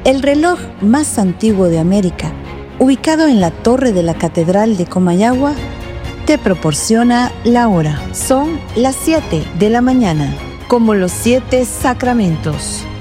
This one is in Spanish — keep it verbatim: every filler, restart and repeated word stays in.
El reloj más antiguo de América, ubicado en la torre de la Catedral de Comayagua, te proporciona la hora. Son las siete de la mañana, como los siete sacramentos.